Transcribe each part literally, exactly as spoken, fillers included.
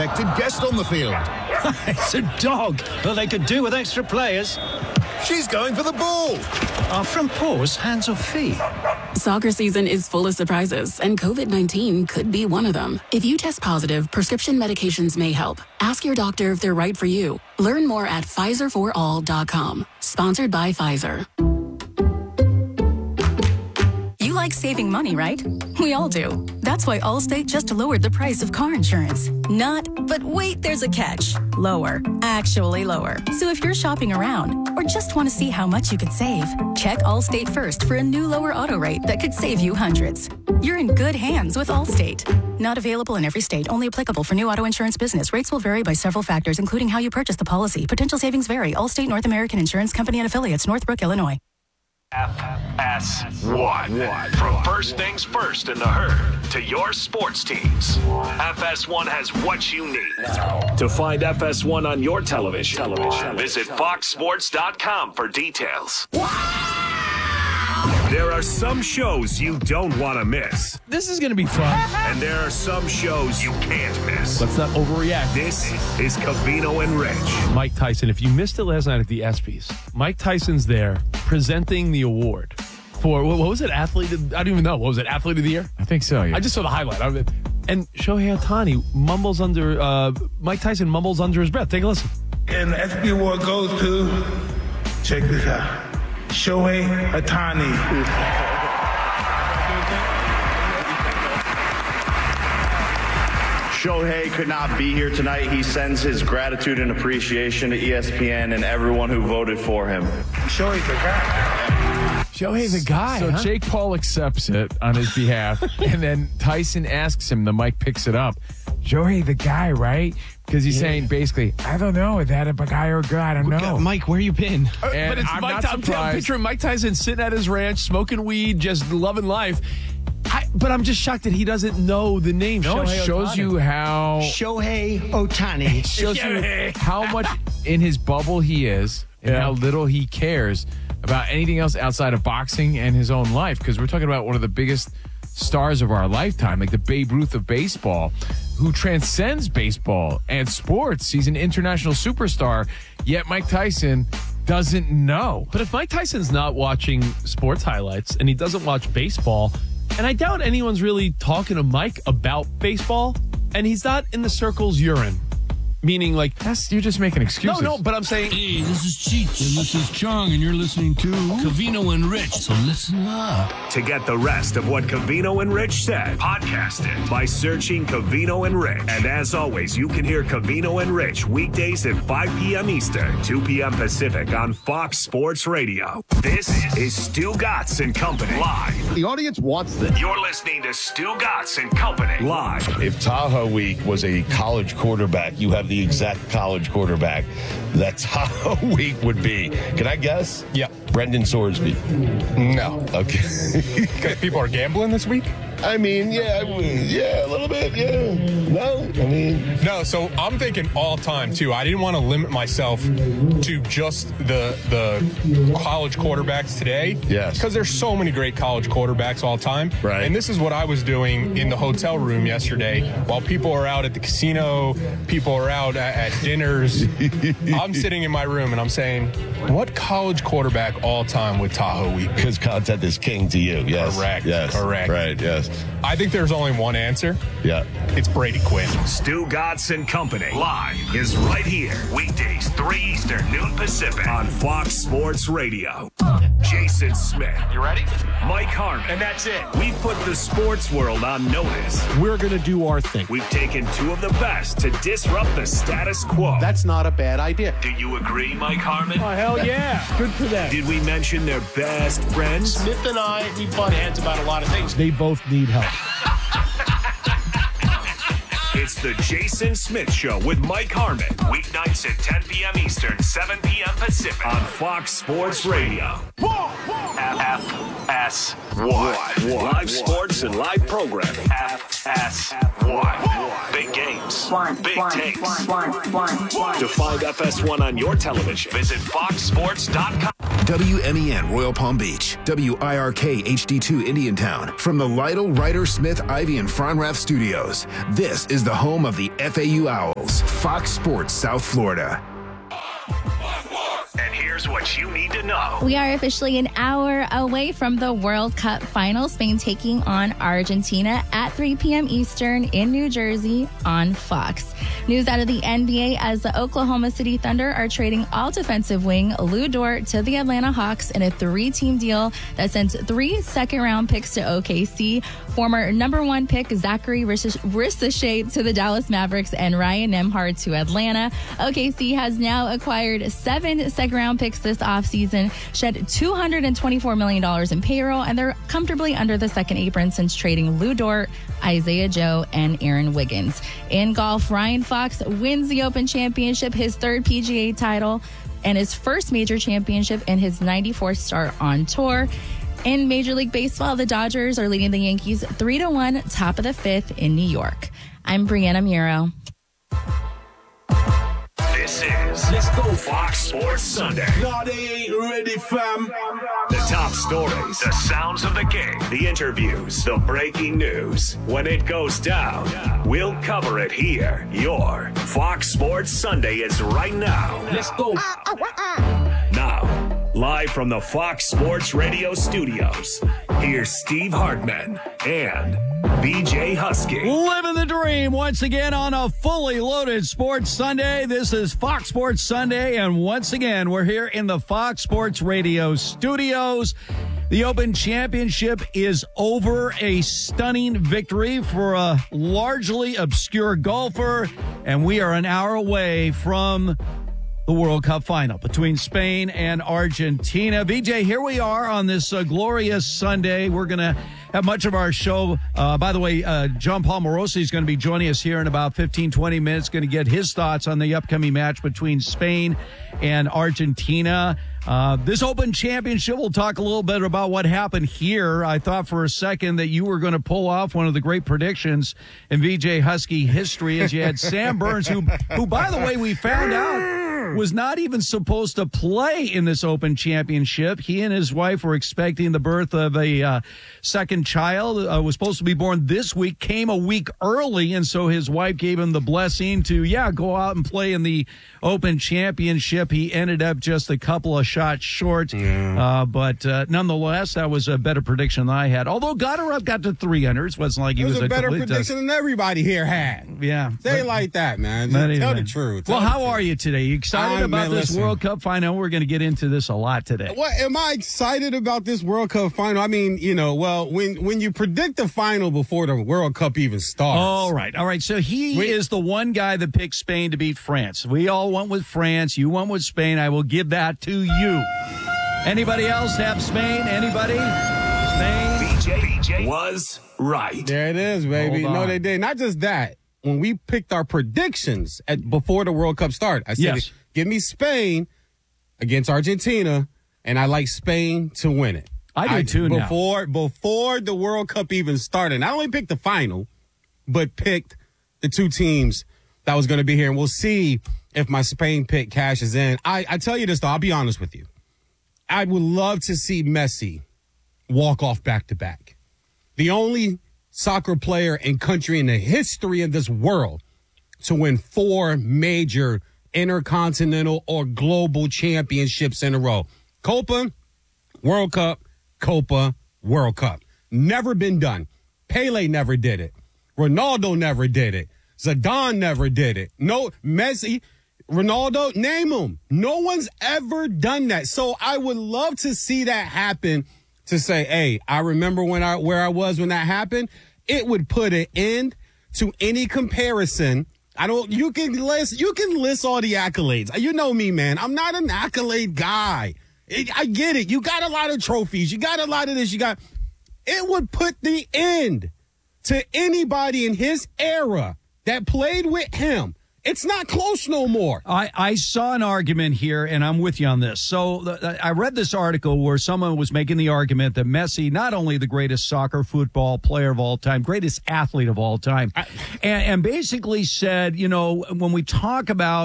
unexpected guest on the field. It's a dog. Well, they could do with extra players. She's going for the ball. Are front paws hands or feet? Soccer season is full of surprises, and COVID nineteen could be one of them. If you test positive, prescription medications may help. Ask your doctor if they're right for you. Learn more at Pfizer for all dot com. Sponsored by Pfizer. You like saving money, right? We all do. That's why Allstate just lowered the price of car insurance. Not, but wait, there's a catch. Lower. Actually lower. So if you're shopping around or just want to see how much you could save, check Allstate first for a new lower auto rate that could save you hundreds. You're in good hands with Allstate. Not available in every state. Only applicable for new auto insurance business. Rates will vary by several factors, including how you purchase the policy. Potential savings vary. Allstate North American Insurance Company and Affiliates, Northbrook, Illinois. F S one. From first things first in the herd to your sports teams, F S one has what you need. To find F S one on your television, television. visit fox sports dot com for details. There are some shows you don't want to miss. This is going to be fun. And there are some shows you can't miss. Let's not overreact. This is Covino and Rich. Mike Tyson, if you missed it last night at the ESPYs, Mike Tyson's there presenting the award for, what was it, athlete? Of, I don't even know. What was it, athlete of the year? I think so, yeah. I just saw the highlight of it. And Shohei Ohtani mumbles under, uh, Mike Tyson mumbles under his breath. Take a listen. And the S B award goes to, check this out, Shohei Ohtani. Shohei could not be here tonight. He sends his gratitude and appreciation to E S P N and everyone who voted for him. Shohei's the guy. Shohei's the guy. So huh? Jake Paul accepts it on his behalf, and then Tyson asks him, the mic picks it up, Shohei the guy, right? Because he's yeah. saying basically, I don't know, is that a guy or a girl? I don't know. Mike, where you been? Uh, but it's I'm Mike, not I'm, surprised. I'm picturing Mike Tyson sitting at his ranch, smoking weed, just loving life. I, but I'm just shocked that he doesn't know the name. No, Shohei it shows Ohtani. you how Shohei Ohtani. It shows you how much in his bubble he is and Yeah. how little he cares about anything else outside of boxing and his own life. Because we're talking about one of the biggest stars of our lifetime, like the Babe Ruth of baseball, who transcends baseball and sports. He's an international superstar, yet Mike Tyson doesn't know. But if Mike Tyson's not watching sports highlights and he doesn't watch baseball, and I doubt anyone's really talking to Mike about baseball, and he's not in the circles you're in. Meaning, like, That's, you're just making excuses. no, no, but I'm saying, Hey, this is Cheech, and this is Chong, and you're listening to Covino and Rich, so listen up. To get the rest of what Covino and Rich said, podcast it by searching Covino and Rich. And as always, you can hear Covino and Rich weekdays at five p.m. Eastern, two p.m. Pacific on Fox Sports Radio. This is Stu Gatz and Company live. The audience wants this. You're listening to Stu Gatz and Company live. If Tahoe Week was a college quarterback, you have the exact college quarterback that Tahoe Week would be. Can I guess? Yeah. Brendan Sorsby. No. Okay. People are gambling this week? I mean, yeah, I mean, yeah, a little bit, yeah. No, I mean. No, so I'm thinking all time, too. I didn't want to limit myself to just the the college quarterbacks today. Yes. Because there's so many great college quarterbacks all time. Right. And this is what I was doing in the hotel room yesterday. While people are out at the casino, people are out at, at dinners, I'm sitting in my room and I'm saying, what college quarterback all time would Tahoe Week? Because content is king to you, yes. Correct. Yes. Correct. Right, yes. I think there's only one answer. Yeah. It's Brady Quinn. Stu Gatz and Company live is right here. Weekdays, three Eastern, noon Pacific on Fox Sports Radio. Jason Smith. You ready? Mike Harmon. And that's it. We've put the sports world on notice. We're going to do our thing. We've taken two of the best to disrupt the status quo. That's not a bad idea. Do you agree, Mike Harmon? Oh, hell yeah. Good for them. Did we mention their best friends? Smith and I, we butt heads about a lot of things. They both need help. It's the Jason Smith Show with Mike Harmon. Weeknights at ten p.m. Eastern, seven p.m. Pacific on Fox Sports Radio. F S one. Live sports and live programming. F S one. Big games. Big takes. To find F S one on your television, visit fox sports dot com. W M E N Royal Palm Beach, W I R K H D two Indiantown. From the Lytle, Ryder, Smith, Ivy, and Fronrath studios, this is the home of the F A U Owls, Fox Sports South Florida. And here's what you need to know. We are officially an hour away from the World Cup final. Spain taking on Argentina at three p.m. Eastern in New Jersey on Fox. News out of the N B A as the Oklahoma City Thunder are trading all defensive wing Lou Dort to the Atlanta Hawks in a three-team deal that sends three second-round picks to O K C. Former number one pick Zachary Ricochet to the Dallas Mavericks and Ryan Nembhard to Atlanta. O K C has now acquired seven second-round picks this offseason, shed two hundred twenty-four million dollars in payroll, and they're comfortably under the second apron since trading Lou Dort, Isaiah Joe, and Aaron Wiggins. In golf, Ryan Fox wins the Open Championship, his third P G A title, and his first major championship in his ninety-fourth start on tour. In Major League Baseball, the Dodgers are leading the Yankees three to one, top of the fifth in New York. I'm Brianna Muro. This is Let's Go Fox Sports Sunday. No, they ain't ready, fam. The top stories, the sounds of the game, the interviews, the breaking news. When it goes down, we'll cover it here. Your Fox Sports Sunday is right now. Let's go. Now, live from the Fox Sports Radio studios, here's Steve Hartman and B J Husky. Living the dream once again on a fully loaded Sports Sunday. This is Fox Sports Sunday, and once again, we're here in the Fox Sports Radio studios. The Open Championship is over, a stunning victory for a largely obscure golfer, and we are an hour away from the World Cup final between Spain and Argentina. B J, here we are on this uh, glorious Sunday. We're going to have much of our show. Uh, by the way, uh, John Paul Morosi is going to be joining us here in about fifteen, twenty minutes, going to get his thoughts on the upcoming match between Spain and Argentina. Uh, this Open Championship, we'll talk a little bit about what happened here. I thought for a second that you were going to pull off one of the great predictions in V J Husky history, as you had Sam Burns, who, who, by the way, we found out was not even supposed to play in this Open Championship. He and his wife were expecting the birth of a uh, second child, uh, was supposed to be born this week, came a week early, and so his wife gave him the blessing to, yeah, go out and play in the Open Championship. He ended up just a couple of shots short, yeah. uh, but uh, nonetheless, that was a better prediction than I had. Although Goddard got to three hundred, it wasn't like he it was, was a a better complete prediction test. than everybody here had. Yeah. Say but, like that, man. Just tell the truth. Tell well, the how truth. are you today? You excited I'm, about man, this listen. World Cup final? We're going to get into this a lot today. What am I excited about this World Cup final? I mean, you know, well, when when you predict the final before the World Cup even starts. All right. All right. So he we, is the one guy that picked Spain to beat France. We all went with France. You went with Spain. I will give that to you. Anybody else have Spain? Anybody? Spain? B J, B J was right. There it is, baby. No, they did. Not just that. When we picked our predictions at before the World Cup started, I said, yes. give me Spain against Argentina, and I like Spain to win it. I do I, too before, now. Before the World Cup even started, not only picked the final, but picked the two teams that was going to be here. And we'll see if my Spain pick cashes in. I, I tell you this, though, I'll be honest with you. I would love to see Messi walk off back-to-back. The only soccer player and country in the history of this world to win four major intercontinental or global championships in a row. Copa, World Cup, Copa, World Cup. Never been done. Pele never did it. Ronaldo never did it. Zidane never did it. No, Messi, Ronaldo, name them. No one's ever done that. So I would love to see that happen, to say, hey, I remember when I where I was when that happened. It would put an end to any comparison. I don't, you can list, you can list all the accolades. You know me, man. I'm not an accolade guy. It, I get it. You got a lot of trophies. You got a lot of this. You got, it would put the end to anybody in his era that played with him. It's not close no more. I, I saw an argument here, and I'm with you on this. So the, I read this article where someone was making the argument that Messi, not only the greatest soccer football player of all time, greatest athlete of all time, I, and, and basically said, you know, when we talk about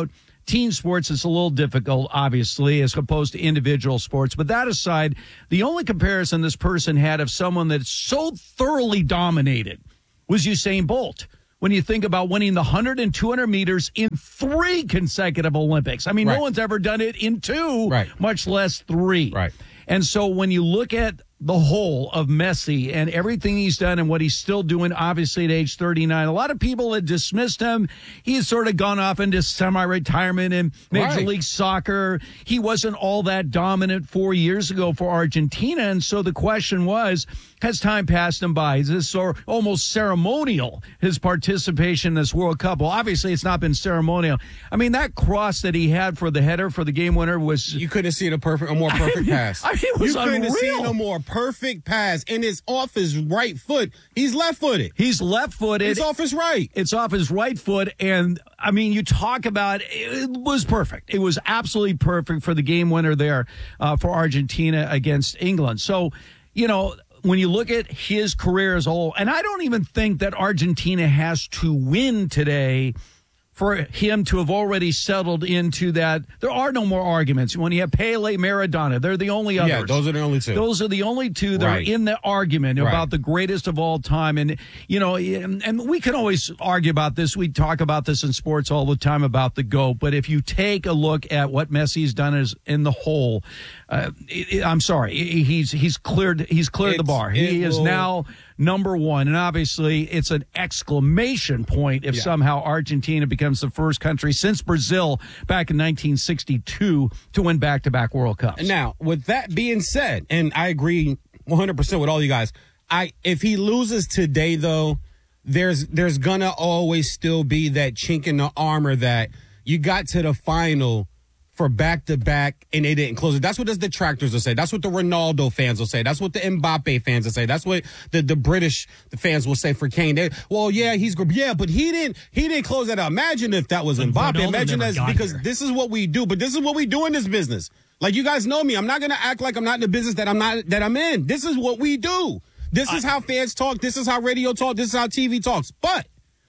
team sports, it's a little difficult, obviously, as opposed to individual sports. But that aside, the only comparison this person had of someone that's so thoroughly dominated was Usain Bolt. When you think about winning the one hundred and two hundred meters in three consecutive Olympics. I mean, Right. no one's ever done it in two, Right. much less three. Right. And so when you look at the whole of Messi and everything he's done and what he's still doing, obviously at age thirty-nine, a lot of people had dismissed him. He's sort of gone off into semi-retirement in Major Right. League Soccer. He wasn't all that dominant four years ago for Argentina. And so the question was, has time passed him by? Is this sort of almost ceremonial, his participation in this World Cup? Well, obviously it's not been ceremonial. I mean, that cross that he had for the header for the game winner was... You couldn't see a perfect, a more perfect I mean, pass. I mean, it was you couldn't have unreal. seen a more perfect pass, and it's off his right foot. He's left-footed. He's left-footed. It's off his right. It's off his right foot. And, I mean, you talk about it was perfect. It was absolutely perfect for the game winner there uh, for Argentina against England. So, you know, when you look at his career as a whole, and I don't even think that Argentina has to win today for him to have already settled into that. There are no more arguments. When you have Pele, Maradona, they're the only others. Yeah, those are the only two. Those are the only two that Right. are in the argument Right. about the greatest of all time. And, you know, and, and we can always argue about this. We talk about this in sports all the time about the GOAT. But if you take a look at what Messi's done as in the whole, uh, it, it, I'm sorry, he's he's cleared he's cleared the It's- bar. He it is will- now number one. And obviously, it's an exclamation point if Yeah. somehow Argentina becomes the first country since Brazil back in nineteen sixty-two to win back-to-back World Cups. Now, with that being said, and I agree one hundred percent with all you guys, I if he loses today, though, there's there's gonna always still be that chink in the armor that you got to the final for back-to-back and they didn't close it. That's what the detractors will say. That's what the Ronaldo fans will say. That's what the Mbappe fans will say. That's what the, the British the fans will say for Kane. They, well, yeah, he's good. Yeah, but he didn't he didn't close that out. Imagine if that was But Mbappe. Ronaldo Imagine never that's got because here. this is what we do. But this is what we do in this business. Like, you guys know me. I'm not going to act like I'm not in the business that I'm not that I'm in. This is what we do. This is how fans talk. This is how radio talk. This is how T V talks. But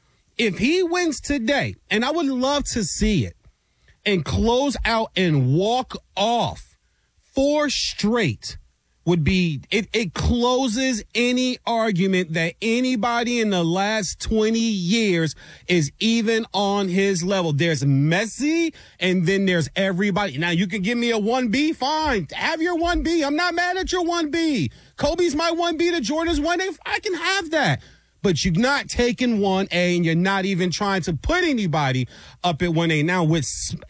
if he wins today, and I would love to see it, and close out and walk off four straight would be, it, it closes any argument that anybody in the last twenty years is even on his level. There's Messi, and then there's everybody. Now, you can give me a one B, fine. Have your one B. I'm not mad at your one B. Kobe's my one B to Jordan's one A. I can have that. But you're not taking one A, and you're not even trying to put anybody up at one A. Now, with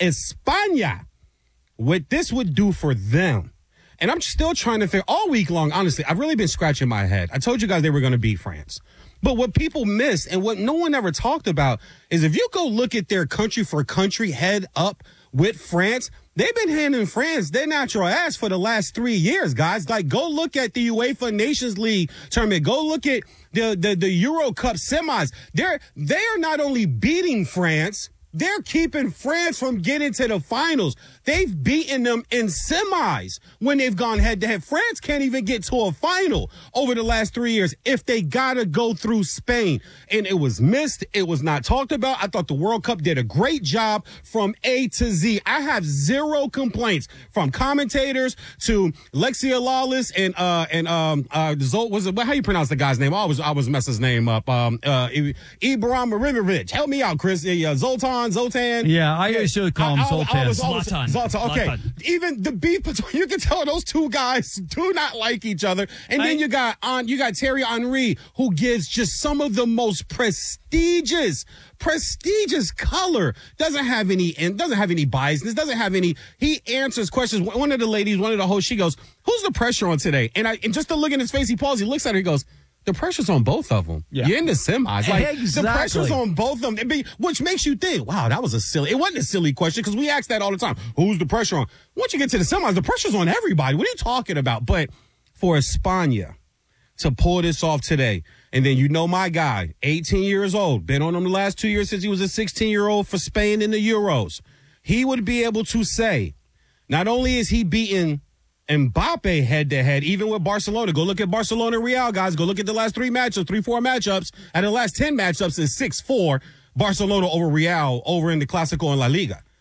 España, what this would do for them, and I'm still trying to figure, all week long, honestly, I've really been scratching my head. I told you guys they were going to beat France. But what people missed and what no one ever talked about is if you go look at their country for country head up with France, they've been handing France their natural ass for the last three years, guys. Like, go look at the UEFA Nations League tournament. Go look at the, the, the Euro Cup semis. They're, they are not only beating France, they're keeping France from getting to the finals. They've beaten them in semis when they've gone head to head. France can't even get to a final over the last three years if they got to go through Spain. And it was missed. It was not talked about. I thought the World Cup did a great job from A to Z. I have zero complaints from commentators to Lexia Lawless and, uh, and, um, uh, Zol, was it, how you pronounce the guy's name? I was, I was messing his name up. Um, uh, Ibrahimovic. Help me out, Chris. Uh, Zoltan. Zoltan. Yeah, I used to call him I- I- I Zoltan. was always- Zlatan. Zlatan. Okay. Zlatan. Even the beef between, you can tell those two guys do not like each other. And then I- you got on you got Thierry Henry, who gives just some of the most prestigious, prestigious color. Doesn't have any and doesn't have any biasness, doesn't have any he answers questions. One of the ladies, one of the hosts, she goes, "Who's the pressure on today?" And I and just to look in his face, he pauses, he looks at her, he goes, the pressure's on both of them. Yeah. You're in the semis. Like, Exactly. the pressure's on both of them. It be, which makes you think, wow, that was a silly, it wasn't a silly question because we ask that all the time. Who's the pressure on? Once you get to the semis, the pressure's on everybody. What are you talking about? But for España to pull this off today, and then you know my guy, eighteen years old, been on him the last two years since he was a sixteen-year-old for Spain in the Euros. He would be able to say, not only is he beating Mbappe head-to-head, even with Barcelona. Go look at Barcelona Real, guys. Go look at the last three matchups, three, four matchups. And the last ten matchups is six four, Barcelona over Real over in the Clásico and La Liga.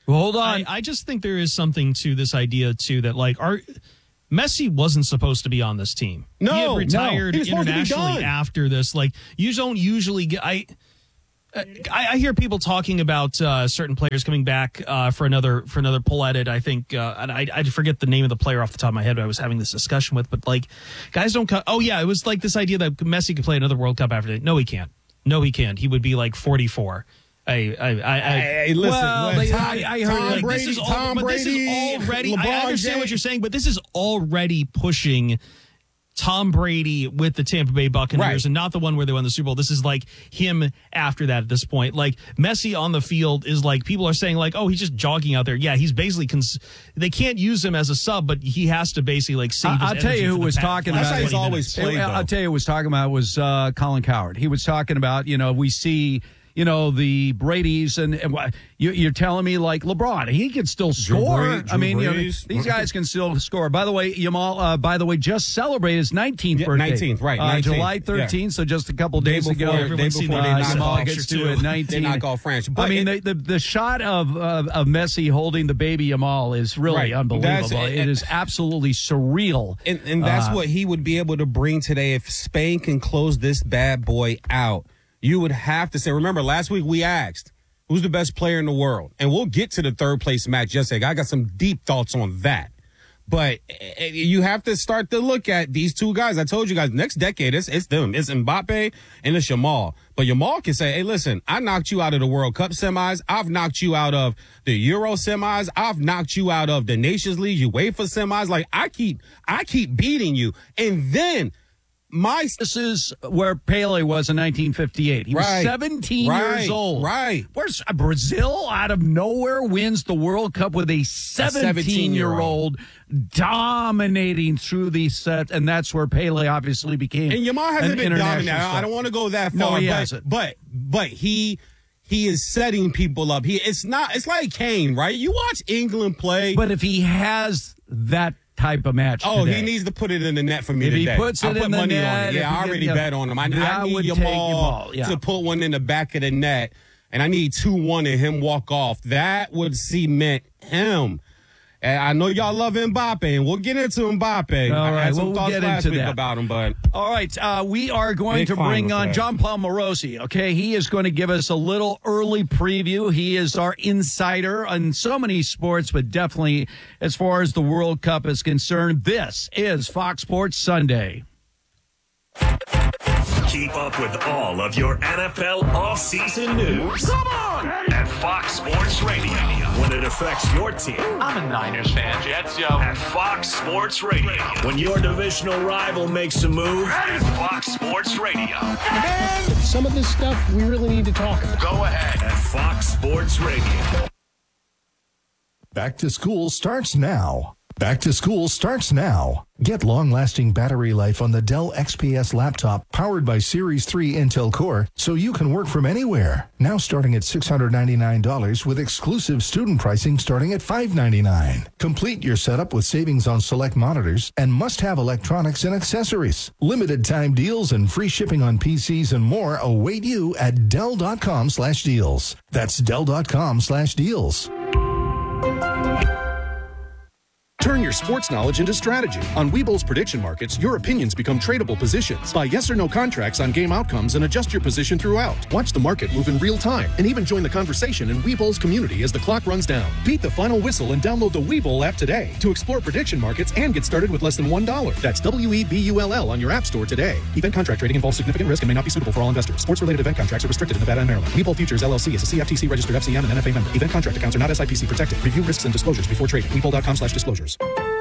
Well, hold on. I, I just think there is something to this idea, too, that, like, our Messi wasn't supposed to be on this team. No, he had retired no. He was supposed to be internationally done. after this. Like, you don't usually get... I, I, I hear people talking about uh, certain players coming back uh, for another for another pull at it. I think uh, and I, I forget the name of the player off the top of my head. I was having this discussion with, but like guys don't. Co- oh yeah, it was like this idea that Messi could play another World Cup after that. No, he can't. No, he can't. He would be like forty-four. I, I, I, I hey, listen, well, listen, like, I, I heard Tom like, Brady, this is all, Tom but Brady, this is already. LeBron I understand James. what you're saying, but this is already pushing Tom Brady with the Tampa Bay Buccaneers, right. and not the one where they won the Super Bowl. This is like him after that at this point. Like Messi on the field is like people are saying like, oh, he's just jogging out there. Yeah, he's basically cons- they can't use him as a sub, but he has to basically like save. I'll his tell you energy who for the was past talking twenty about. That's how he's it. always played, I'll though. tell you who was talking about was uh, Colin Cowherd. He was talking about you know we see. You know, the Brady's and, and what- you, you're telling me like LeBron, he can still score. Brees, Drew I mean, you know, Brees. these guys can still score. By the way, Yamal, uh, by the way, just celebrated his nineteenth Yeah, birthday. nineteenth, right, Uh, nineteenth, July thirteenth, yeah. so just a couple Day days before- ago. day Everyone's seen before that they uh, knock Yamal off gets French, to it too. nineteen. They knock off French. But I mean, it- the, the the shot of, of of Messi holding the baby Yamal is really Right. unbelievable. That's- it is absolutely surreal. And, and that's Uh, what he would be able to bring today if Spain can close this bad boy out. You would have to say, remember, last week we asked, who's the best player in the world? And we'll get to the third place match yesterday. I got some deep thoughts on that. But eh, you have to start to look at these two guys. I told you guys, next decade, it's, it's them. It's Mbappe and it's Yamal. But Yamal can say, hey, listen, I knocked you out of the World Cup semis. I've knocked you out of the Euro semis. I've knocked you out of the Nations League, UEFA semis. Like, I keep, I keep beating you. And then my This is where Pele was in nineteen fifty-eight. He was Right. seventeen Right. years old. Right. Where's uh, Brazil out of nowhere wins the World Cup with a seventeen-year-old dominating through these sets, and that's where Pele obviously became. And Yamal hasn't an been international dominant. I star. don't want to go that No, far, he but, hasn't. but but he he is setting people up. He it's not it's like Kane, right? You watch England play. But if he has that type of match, Oh, today, he needs to put it in the net for me If he today. puts I it put in the money on net, it. if Yeah, he I can already get- bet on him. I, that I need would take Yamal Yamal, yeah. to put one in the back of the net, and I need two one and him walk off. That would cement him. And I know y'all love Mbappe, and we'll get into Mbappe. All I right, had some we'll thoughts get last into week that. about him, but All right, uh, we are going Big to bring final on today. John Paul Morosi. Okay, he is going to give us a little early preview. He is our insider on so many sports, but definitely as far as the World Cup is concerned, this is Fox Sports Sunday. Keep up with all of your N F L offseason news. Come on! At Fox Sports Radio. When it affects your team. I'm a Niners fan, Jets, yo. At Fox Sports Radio. When your divisional rival makes a move. At Fox Sports Radio. And some of this stuff we really need to talk about. Go ahead at Fox Sports Radio. Back to school starts now. Back to school starts now. Get long-lasting battery life on the Dell X P S laptop powered by Series three Intel Core so you can work from anywhere. Now starting at six hundred ninety-nine dollars with exclusive student pricing starting at five hundred ninety-nine dollars. Complete your setup with savings on select monitors and must-have electronics and accessories. Limited time deals and free shipping on P Cs and more await you at Dell.com slash deals. That's Dell.com slash deals. Turn your sports knowledge into strategy. On Webull's prediction markets, your opinions become tradable positions. Buy yes or no contracts on game outcomes and adjust your position throughout. Watch the market move in real time and even join the conversation in Webull's community as the clock runs down. Beat the final whistle and download the Webull app today to explore prediction markets and get started with less than one dollar. That's W E B U L L on your app store today. Event contract trading involves significant risk and may not be suitable for all investors. Sports-related event contracts are restricted in Nevada and Maryland. Webull Futures L L C is a C F T C registered F C M and N F A member. Event contract accounts are not S I P C protected. Review risks and disclosures before trading. Webull.com slash disclosures.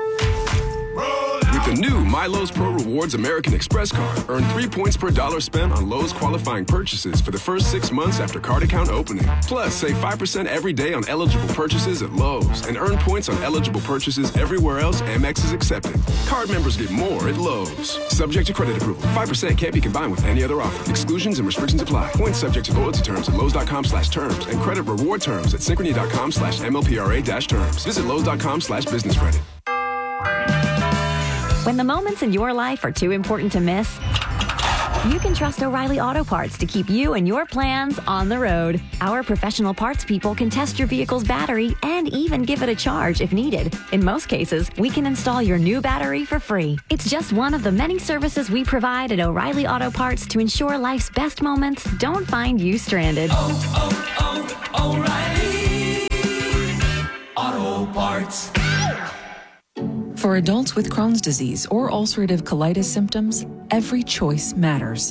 With the new MyLowe's Pro Rewards American Express card, earn three points per dollar spent on Lowe's qualifying purchases for the first six months after card account opening. Plus, save five percent every day on eligible purchases at Lowe's and earn points on eligible purchases everywhere else Amex is accepted. Card members get more at Lowe's. Subject to credit approval. five percent can't be combined with any other offer. Exclusions and restrictions apply. Points subject to loyalty terms at Lowe's.com slash terms and credit reward terms at Synchrony.com slash MLPRA dash terms. Visit Lowe's.com slash business credit. When the moments in your life are too important to miss, You can trust O'Reilly Auto Parts to keep you and your plans on the road. Our professional parts people can test your vehicle's battery and even give it a charge if needed. In most cases, we can install your new battery for free. It's just one of the many services we provide at O'Reilly Auto Parts to ensure life's best moments don't find you stranded. Oh, oh, oh, O'Reilly Auto Parts. For adults with Crohn's disease or ulcerative colitis symptoms, every choice matters.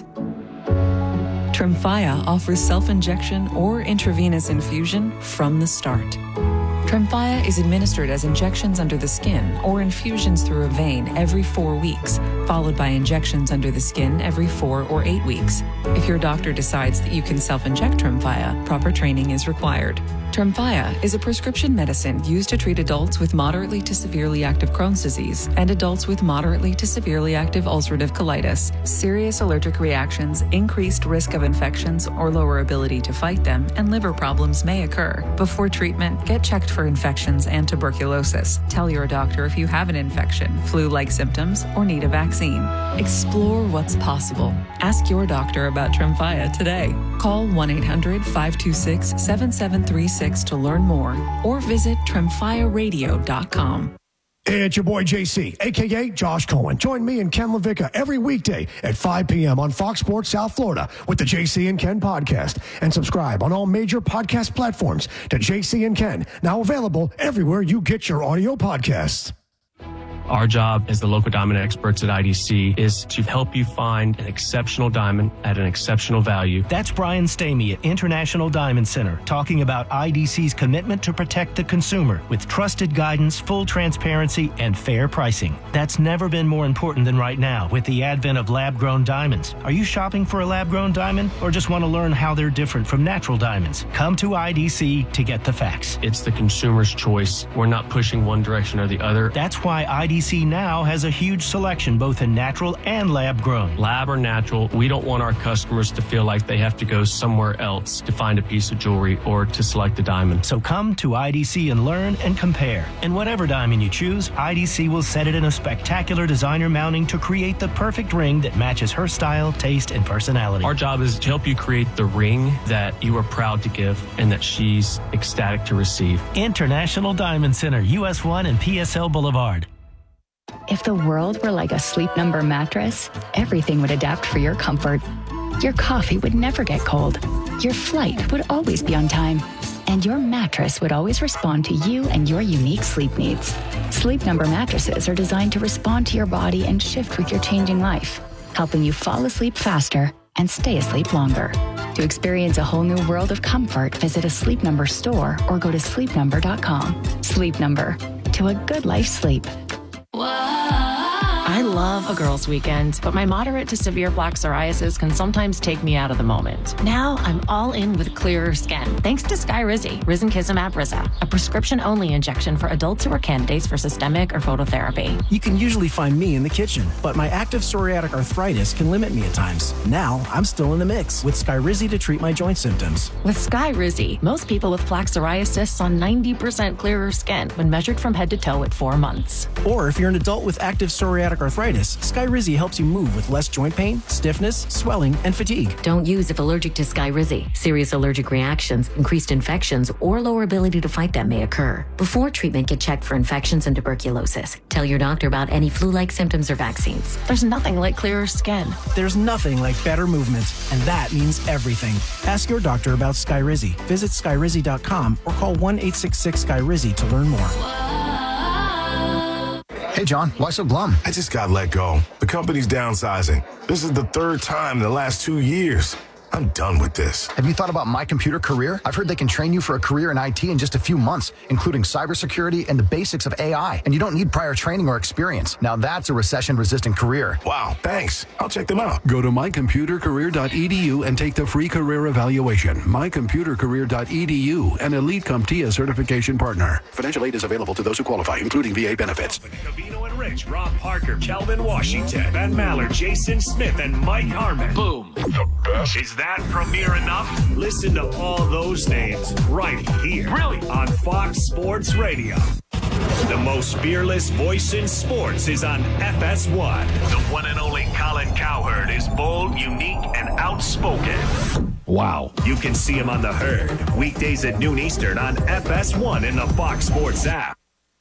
Tremfya offers self-injection or intravenous infusion from the start. Tremfya is administered as injections under the skin or infusions through a vein every four weeks, followed by injections under the skin every four or eight weeks. If your doctor decides that you can self-inject Tremfya, proper training is required. Tremfya is a prescription medicine used to treat adults with moderately to severely active Crohn's disease and adults with moderately to severely active ulcerative colitis. Serious allergic reactions, increased risk of infections or lower ability to fight them, and liver problems may occur. Before treatment, get checked for infections and tuberculosis. Tell your doctor if you have an infection, flu-like symptoms, or need a vaccine. Explore what's possible. Ask your doctor about Tremfya today. Call one eight hundred five two six seven seven three six to learn more or visit tremfya radio dot com. Hey, it's your boy J C, a k a. Josh Cohen. Join me and Ken LaVicka every weekday at five p.m. on Fox Sports South Florida with the J C and Ken podcast. And subscribe on all major podcast platforms to J C and Ken, now available everywhere you get your audio podcasts. Our job as the local diamond experts at I D C is to help you find an exceptional diamond at an exceptional value. That's Brian Stamey at International Diamond Center talking about I D C's commitment to protect the consumer with trusted guidance, full transparency, and fair pricing. That's never been more important than right now with the advent of lab-grown diamonds. Are you shopping for a lab-grown diamond or just want to learn how they're different from natural diamonds? Come to I D C to get the facts. It's the consumer's choice. We're not pushing one direction or the other. That's why I D C I D C now has a huge selection, both in natural and lab-grown. Lab or natural, we don't want our customers to feel like they have to go somewhere else to find a piece of jewelry or to select a diamond. So come to I D C and learn and compare. And whatever diamond you choose, I D C will set it in a spectacular designer mounting to create the perfect ring that matches her style, taste, and personality. Our job is to help you create the ring that you are proud to give and that she's ecstatic to receive. International Diamond Center, U S one and P S L Boulevard. If the world were like a Sleep Number mattress, everything would adapt for your comfort. Your coffee would never get cold. Your flight would always be on time. And your mattress would always respond to you and your unique sleep needs. Sleep Number mattresses are designed to respond to your body and shift with your changing life, helping you fall asleep faster and stay asleep longer. To experience a whole new world of comfort, visit a Sleep Number store or go to sleep number dot com. Sleep Number. To a good life sleep. I love a girls' weekend, but my moderate to severe plaque psoriasis can sometimes take me out of the moment. Now I'm all in with clearer skin, thanks to Skyrizi, risankizumab Riza, a prescription-only injection for adults who are candidates for systemic or phototherapy. You can usually find me in the kitchen, but my active psoriatic arthritis can limit me at times. Now I'm still in the mix with Skyrizi to treat my joint symptoms. With Skyrizi, most people with plaque psoriasis saw ninety percent clearer skin when measured from head to toe at four months. Or if you're an adult with active psoriatic arthritis, Skyrizi helps you move with less joint pain, stiffness, swelling, and fatigue. Don't use if allergic to Skyrizi. Serious allergic reactions, increased infections, or lower ability to fight them may occur. Before treatment, get checked for infections and tuberculosis. Tell your doctor about any flu-like symptoms or vaccines. There's nothing like clearer skin. There's nothing like better movement, and that means everything. Ask your doctor about Skyrizi. Visit skyrizi dot com or call one eight six six Skyrizi to learn more. Hey, John, why so glum? I just got let go. The company's downsizing. This is the third time in the last two years. I'm done with this. Have you thought about My Computer Career? I've heard they can train you for a career in I T in just a few months, including cybersecurity and the basics of A I. And you don't need prior training or experience. Now that's a recession-resistant career. Wow, thanks. I'll check them out. Go to my computer career dot e d u and take the free career evaluation. my computer career dot e d u, an Elite CompTIA certification partner. Financial aid is available to those who qualify, including V A benefits. Covino and Rich, Rob Parker, Kelvin Washington, Ben Maller, Jason Smith, and Mike Harmon. Boom. The best. Is that premiere enough? Listen to all those names right here. Really? On Fox Sports Radio. The most fearless voice in sports is on F S one. The one and only Colin Cowherd is bold, unique, and outspoken. Wow. You can see him on The Herd, weekdays at noon Eastern on F S one in the Fox Sports app.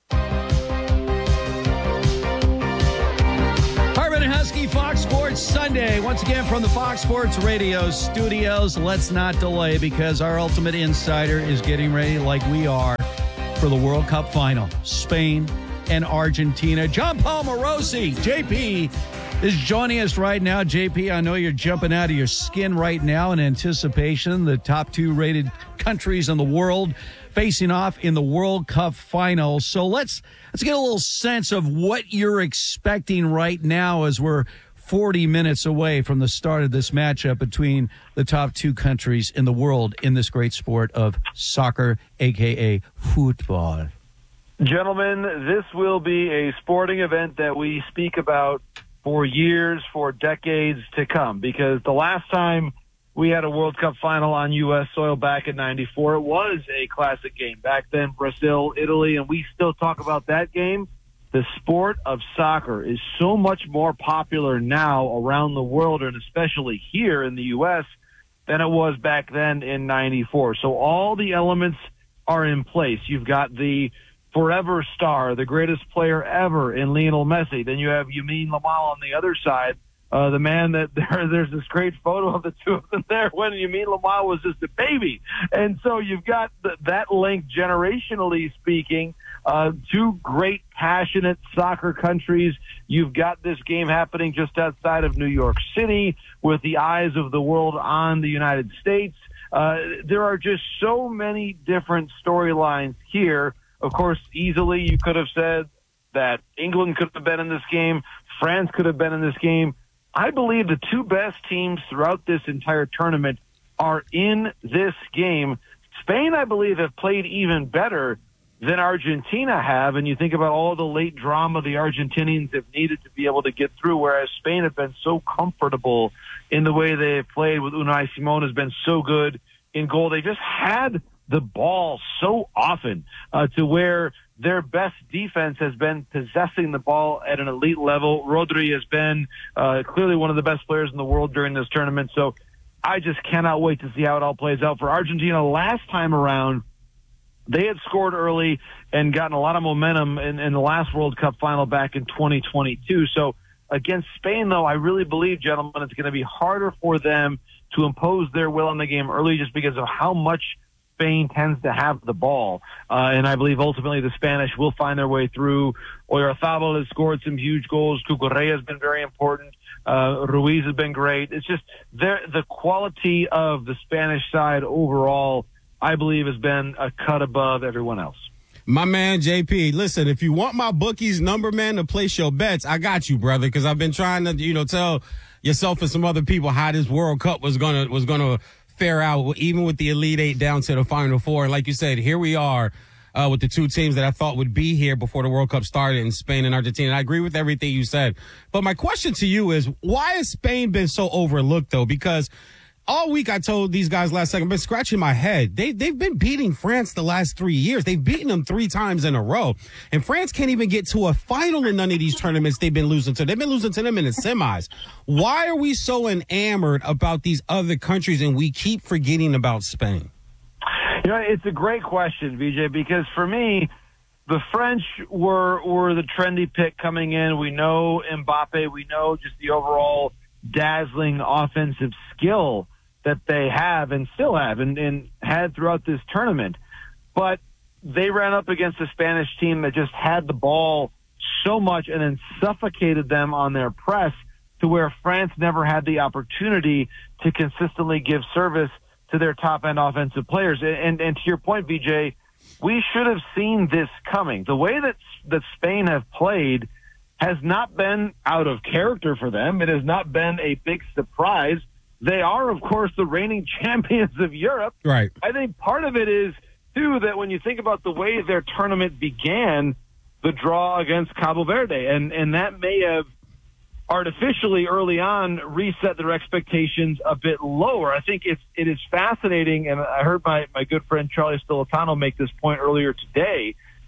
Harmon and Husky, Fox Sports Sunday. Once again from the Fox Sports Radio studios. Let's not delay because our ultimate insider is getting ready like we are for the World Cup final. Spain and Argentina. John Paul Morosi, J P, is joining us right now. J P, I know you're jumping out of your skin right now in anticipation. The top two rated countries in the world facing off in the World Cup final. So let's let's get a little sense of what you're expecting right now as we're forty minutes away from the start of this matchup between the top two countries in the world in this great sport of soccer, a k a football. Gentlemen, this will be a sporting event that we speak about for years, for decades to come, because the last time we had a World Cup final on U S soil back in ninety-four, it was a classic game. Back then, Brazil, Italy, and we still talk about that game. The sport of soccer is so much more popular now around the world, and especially here in the U S, than it was back then in ninety-four. So all the elements are in place. You've got the forever star, the greatest player ever in Lionel Messi. Then you have Lamine Yamal on the other side, uh, the man that there, there's this great photo of the two of them there when Lamine Yamal was just a baby. And so you've got the, that link generationally speaking, uh, two great, passionate soccer countries. You've got this game happening just outside of New York City with the eyes of the world on the United States. Uh, there are just so many different storylines here. Of course, easily you could have said that England could have been in this game. France could have been in this game. I believe the two best teams throughout this entire tournament are in this game. Spain, I believe, have played even better than Argentina have. And you think about all the late drama the Argentinians have needed to be able to get through, whereas Spain have been so comfortable in the way they have played with Unai Simón has been so good in goal. They just had the ball so often uh, to where their best defense has been possessing the ball at an elite level. Rodri has been uh, clearly one of the best players in the world during this tournament. So I just cannot wait to see how it all plays out. For Argentina, last time around, they had scored early and gotten a lot of momentum in, in the last World Cup final back in twenty twenty-two. So against Spain, though, I really believe, gentlemen, it's going to be harder for them to impose their will on the game early just because of how much Spain tends to have the ball. Uh, and I believe ultimately the Spanish will find their way through. Oyarzabal has scored some huge goals. Cucurella has been very important. Uh, Ruiz has been great. It's just the quality of the Spanish side overall, I believe, has been a cut above everyone else. My man, J P, listen, if you want my bookie's number, man, to place your bets, I got you, brother, because I've been trying to, you know, tell yourself and some other people how this World Cup was going to, was going to, fair out, even with the Elite Eight down to the Final Four. And like you said, here we are uh, with the two teams that I thought would be here before the World Cup started in Spain and Argentina. And I agree with everything you said. But my question to you is, why has Spain been so overlooked, though? Because all week I told these guys last second, I've been scratching my head. They, they've been beating France the last three years. They've beaten them three times in a row. And France can't even get to a final in none of these tournaments they've been losing to. They've been losing to them in the semis. Why are we so enamored about these other countries and we keep forgetting about Spain? You know, it's a great question, V J, because for me, the French were were the trendy pick coming in. We know Mbappe. We know just the overall dazzling offensive skill that they have and still have and, and had throughout this tournament. But they ran up against a Spanish team that just had the ball so much and then suffocated them on their press to where France never had the opportunity to consistently give service to their top-end offensive players. And, and, and to your point, V J, we should have seen this coming. The way that, that Spain have played has not been out of character for them. It has not been a big surprise. They are, of course, the reigning champions of Europe. Right. I think part of it is, too, that when you think about the way their tournament began, the draw against Cabo Verde, and, and that may have artificially early on reset their expectations a bit lower. I think it's, it is fascinating, and I heard my, my good friend Charlie Stolitano make this point earlier today,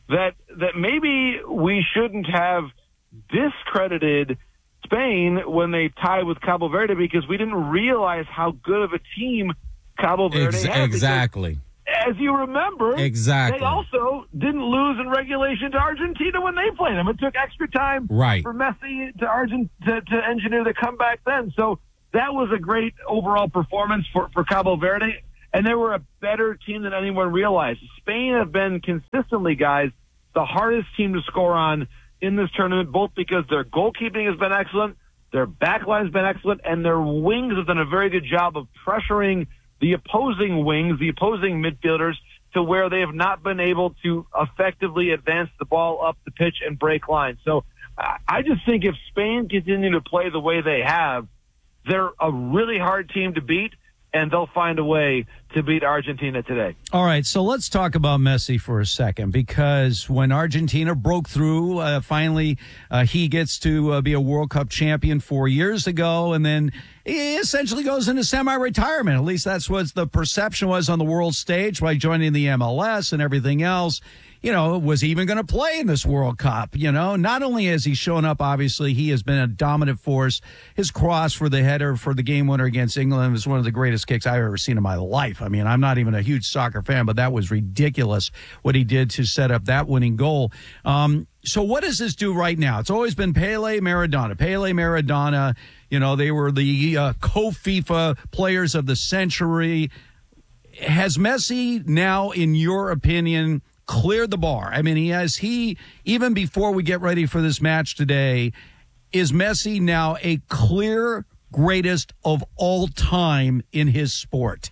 that that maybe we shouldn't have discredited Spain when they tied with Cabo Verde because we didn't realize how good of a team Cabo Verde Ex- had. Exactly. As you remember, exactly. they also didn't lose in regulation to Argentina when they played them. It took extra time right. for Messi to, Argent- to, to engineer the comeback then. So that was a great overall performance for, for Cabo Verde, and they were a better team than anyone realized. Spain have been consistently, guys, the hardest team to score on in this tournament, both because their goalkeeping has been excellent, their backline has been excellent, and their wings have done a very good job of pressuring the opposing wings, the opposing midfielders, to where they have not been able to effectively advance the ball up the pitch and break lines. So I just think if Spain continue to play the way they have, they're a really hard team to beat, and they'll find a way to beat Argentina today. All right, so let's talk about Messi for a second, because when Argentina broke through, uh, finally uh, he gets to uh, be a World Cup champion four years ago, and then he essentially goes into semi-retirement. At least that's what the perception was on the world stage by joining the M L S and everything else. You know, was he even going to play in this World Cup? You know, not only has he shown up, obviously, he has been a dominant force. His cross for the header for the game winner against England was one of the greatest kicks I've ever seen in my life. I mean, I'm not even a huge soccer fan, but that was ridiculous what he did to set up that winning goal. Um, so what does this do right now? It's always been Pele, Maradona. Pele, Maradona, you know, they were the uh, co-FIFA players of the century. Has Messi now, in your opinion, cleared the bar? I mean, he has he, even before we get ready for this match today, is Messi now a clear greatest of all time in his sport?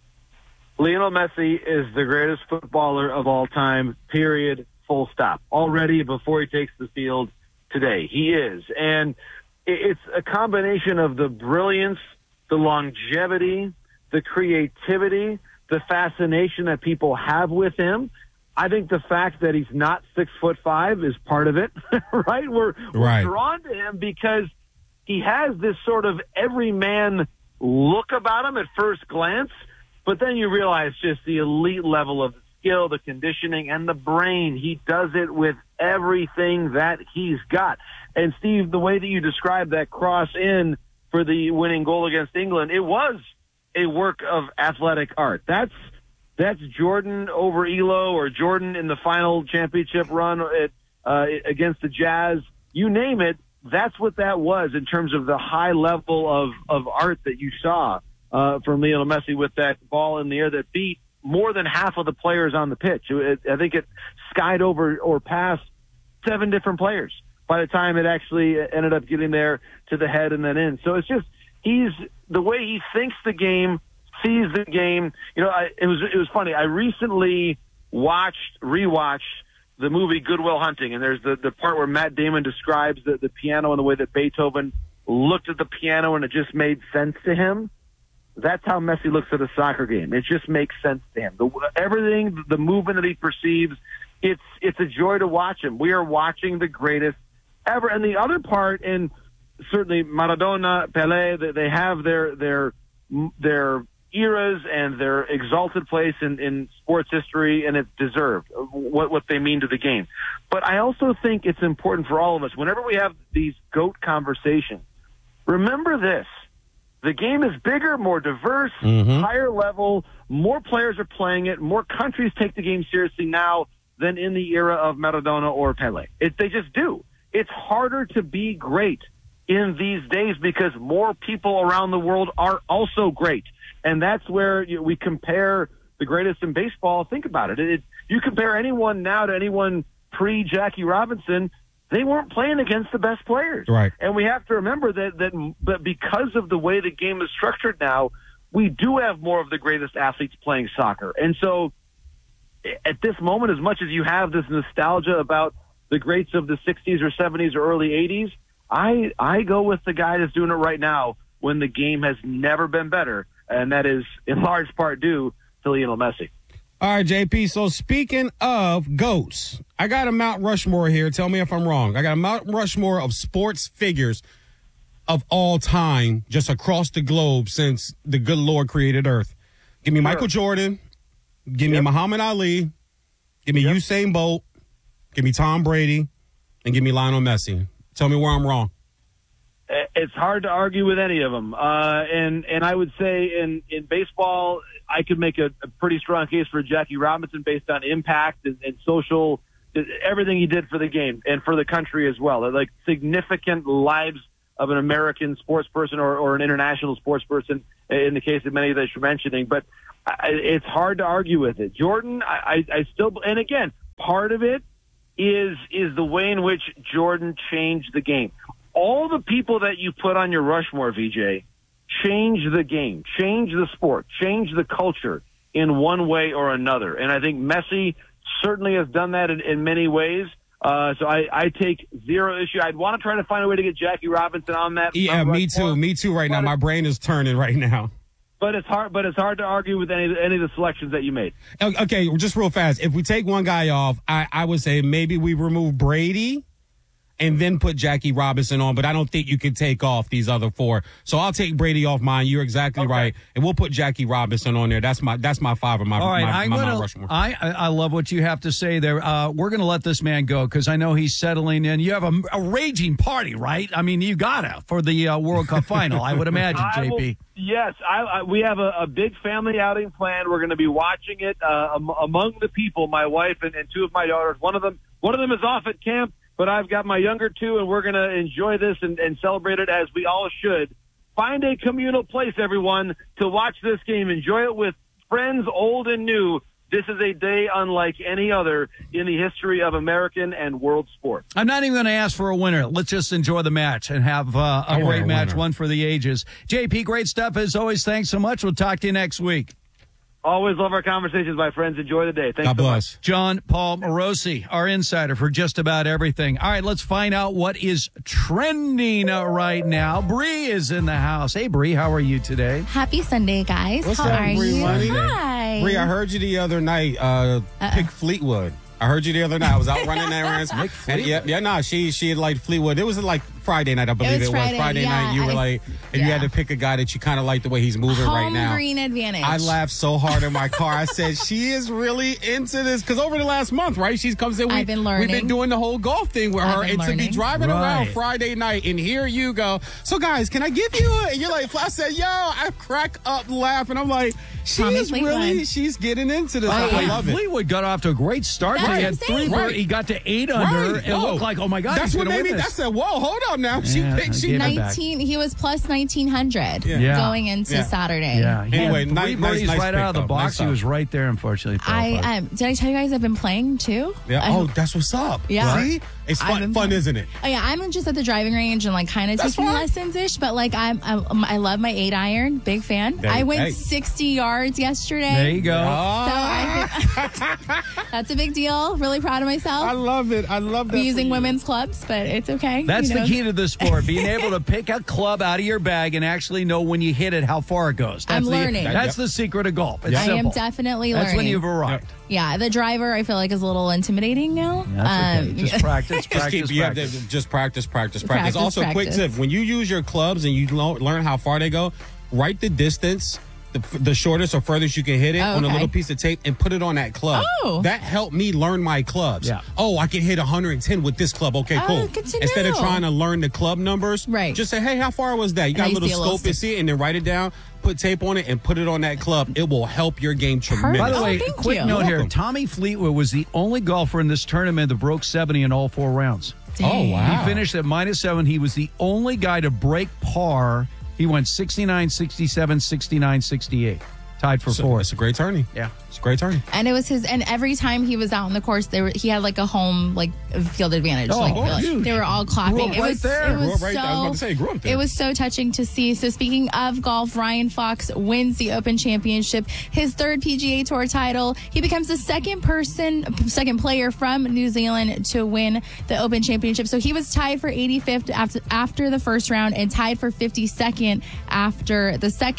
Lionel Messi is the greatest footballer of all time, period, full stop. Already before he takes the field today, he is. And it's a combination of the brilliance, the longevity, the creativity, the fascination that people have with him. I think the fact that he's not six foot five is part of it, right? We're, right. we're drawn to him because he has this sort of everyman look about him at first glance, but then you realize just the elite level of skill, the conditioning, and the brain. He does it with everything that he's got. And Steve, the way that you described that cross in for the winning goal against England, it was a work of athletic art. That's That's Jordan over Elo, or Jordan in the final championship run at, uh, against the Jazz. You name it, that's what that was in terms of the high level of, of art that you saw uh, from Lionel Messi with that ball in the air that beat more than half of the players on the pitch. It, I think it skied over or past seven different players by the time it actually ended up getting there to the head and then in. So it's just, he's the way he thinks the game, sees the game. You know, I, it was it was funny. I recently watched, rewatched the movie Good Will Hunting, and there's the, the part where Matt Damon describes the, the piano and the way that Beethoven looked at the piano and it just made sense to him. That's how Messi looks at a soccer game. It just makes sense to him. The, everything, the movement that he perceives, it's it's a joy to watch him. We are watching the greatest ever. And the other part, and certainly Maradona, Pelé, they, they have their their their eras and their exalted place in, in sports history, and it's deserved, what, what they mean to the game. But I also think it's important for all of us, whenever we have these GOAT conversations, remember this. The game is bigger, more diverse, mm-hmm. higher level, more players are playing it, more countries take the game seriously now than in the era of Maradona or Pelé. It, they just do. It's harder to be great in these days because more people around the world are also great. And that's where you know, we compare the greatest in baseball. Think about it. it. You compare anyone now to anyone pre-Jackie Robinson, they weren't playing against the best players. Right. And we have to remember that, that, that because of the way the game is structured now, we do have more of the greatest athletes playing soccer. And so at this moment, as much as you have this nostalgia about the greats of the sixties or seventies or early eighties, I, I go with the guy that's doing it right now when the game has never been better. And that is in large part due to Lionel Messi. All right, J P. So speaking of GOATs, I got a Mount Rushmore here. Tell me if I'm wrong. I got a Mount Rushmore of sports figures of all time just across the globe since the good Lord created Earth. Give me sure. Michael Jordan. Give me yep. Muhammad Ali. Give me yep. Usain Bolt. Give me Tom Brady and give me Lionel Messi. Tell me where I'm wrong. It's hard to argue with any of them. Uh, and, and I would say in, in baseball, I could make a, a pretty strong case for Jackie Robinson based on impact and, and social, everything he did for the game and for the country as well. Like significant lives of an American sports person or, or an international sports person in the case of many that you're mentioning. But I, it's hard to argue with it. Jordan, I, I still, and again, part of it is, is the way in which Jordan changed the game. All the people that you put on your Rushmore, V J, change the game, change the sport, change the culture in one way or another. And I think Messi certainly has done that in, in many ways. Uh, so I, I take zero issue. I'd want to try to find a way to get Jackie Robinson on that. Yeah, on me too. Me too right now. My brain is turning right now. But it's hard. But it's hard to argue with any any of the selections that you made. Okay, just real fast. If we take one guy off, I, I would say maybe we remove Brady and then put Jackie Robinson on, but I don't think you can take off these other four. So I'll take Brady off mine. You're exactly okay. right, and we'll put Jackie Robinson on there. That's my that's my five of my. All right, my, I'm my, gonna. my Rushmore. I I love what you have to say there. Uh, we're gonna let this man go because I know he's settling in. You have a, a raging party, right? I mean, you gotta for the uh, World Cup final. I would imagine, J P. Will, yes, I, I, we have a, a big family outing planned. We're going to be watching it uh, among the people. My wife and, and two of my daughters. One of them, one of them is off at camp. But I've got my younger two, and we're going to enjoy this and, and celebrate it as we all should. Find a communal place, everyone, to watch this game. Enjoy it with friends old and new. This is a day unlike any other in the history of American and world sports. I'm not even going to ask for a winner. Let's just enjoy the match and have uh, a great match, winner. One for the ages. J P, great stuff as always. Thanks so much. We'll talk to you next week. Always love our conversations, my friends. Enjoy the day. Thanks God so bless. much. John Paul Morosi, our insider for just about everything. All right, let's find out what is trending right now. Bree is in the house. Hey, Bree, how are you today? Happy Sunday, guys. What's how up, are Bree you? Money? Hi. Bree, I heard you the other night uh, pick Fleetwood. I heard you the other night. I was out running errands. and yeah, yeah, no, she she had liked Fleetwood. It was like Friday night, I believe it was. It was. Friday, Friday yeah, night. You were I, like, and yeah. you had to pick a guy that you kind of like the way he's moving Home right now. green advantage. I laughed so hard in my car. I said, she is really into this. Because over the last month, right, she comes in. We, I've been learning. We've been doing the whole golf thing with I've her. And learning. to be driving right. around Friday night, and here you go. So, guys, can I give you a... And you're like, I said, yo, I crack up laughing. I'm like, she Tommy is Fleetwood. really... She's getting into this. Oh, I yeah. love it. Fleetwood got off to a great start. That's He what had I'm three. saying. Right. He got to eight under. Right. It Whoa. looked like, oh my God, That's he's what gonna made me. win I this. said, whoa, hold on now. She Yeah, picked. I She gave it back. nineteen. He was plus nineteen hundred Yeah. going into Yeah. Saturday. Yeah. He Anyway, had nice- three nice- birdies nice right pick, out of the though. box. Nice he job. was right there, unfortunately. I qualified. um, did I tell you guys I've been playing too? Yeah. I- Oh, that's what's up. Yeah. See, it's I've fun, been fun, playing. isn't it? Oh yeah, I'm just at the driving range and like kind of That's taking fine. lessons ish, but like I'm, I'm I love my eight iron, big fan. There- I went hey. sixty yards yesterday. There you go. So Ah. I, that's a big deal. Really proud of myself. I love it. I love that. I'm for using you. women's clubs, but it's okay. That's you know. the key to the sport, being able to pick a club out of your bag and actually know when you hit it how far it goes. That's I'm the, learning. That's the secret of golf. It's I am simple. definitely That's learning. when you've arrived. Yeah, the driver I feel like is a little intimidating now. That's okay. Um, Just practice, Just practice, keep, yeah, practice. just practice, practice, practice. Practice, Also, quick practice. tip: when you use your clubs and you lo- learn how far they go, write the distance, the, the shortest or furthest you can hit it Oh, on a okay. little piece of tape, and put it on that club. Oh. That helped me learn my clubs. Yeah. Oh, I can hit one hundred ten with this club. Okay, Oh, cool. good to Instead of know. trying to learn the club numbers, Right. Just say, hey, how far was that? You got And a I little see a little scope and see it, and then write it down. Put tape on it and put it on that club. It will help your game tremendously. By the Oh, way, thank quick you. note You're here. welcome. Tommy Fleetwood was the only golfer in this tournament that broke seventy in all four rounds. Oh, wow. He finished at minus seven. He was the only guy to break par. He went sixty-nine, sixty-seven, sixty-nine, sixty-eight. Tied for So, fourth. it's a great tourney. Yeah. It's a great tourney. And it was his, and every time he was out on the course, they were, he had like a home like field advantage. Oh, like, oh, like, huge. they were all clapping. Grew up it right was, there. It Grew was up right so. there. I was about to say, grew up there. It was so touching to see. So speaking of golf, Ryan Fox wins the Open Championship, his third P G A Tour title. He becomes the second person, second player from New Zealand to win the Open Championship. So he was tied for eighty-fifth after after the first round and tied for fifty-second after the second